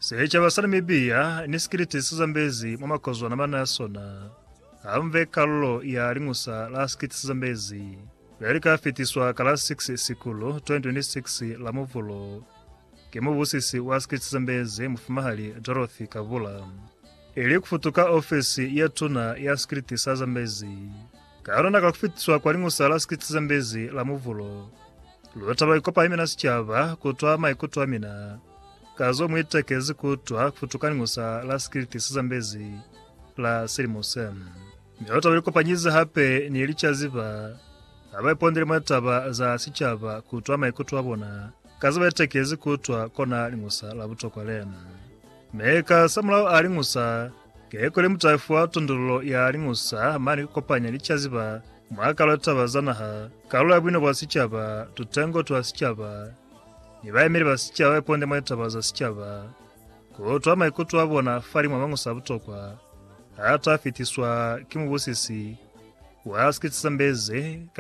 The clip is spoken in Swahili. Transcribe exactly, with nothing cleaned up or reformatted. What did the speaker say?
Secha basanamibia nisikiriti sizambezi mwamakozwa na manasona amve kallo ya ringusa la skiti sizambezi verika fitiswa kala six sikulu twenty twenty-six la muvulo kemubusisi wa skiti sizambezi mufumahali Dorothy Kavula ili kufutuka ofisi ya tuna ya skiti sizambezi karona kakufitiswa kwa ringusa la skiti sizambezi la muvulo luotaba ikopa imena sichava kutwa maikutwa mina kazo mwitekezi kutwa kufutukani ngusa la skiriti sizambezi la Sirimuse. Miota wiliko panyiza hape ni ilicha ziva abai pondiri mwetaba za sichava kutwa maikutwa bona kazo mwitekezi kutwa kona lingusa la buto kwa lena. Meka samulao alingusa kekole mutaifu wa tundulo ya alingusa mani kukopanya ilicha ziva mwaka lotaba zanaha kalula abwino kwa sichava tutengo tuwa sichava nibaye miri basichava eponde mwetabaza sichava kutwa maikutwa bona fari mwamangusa butokwa hata fitiswa kimubusisi wa skiti sizambezi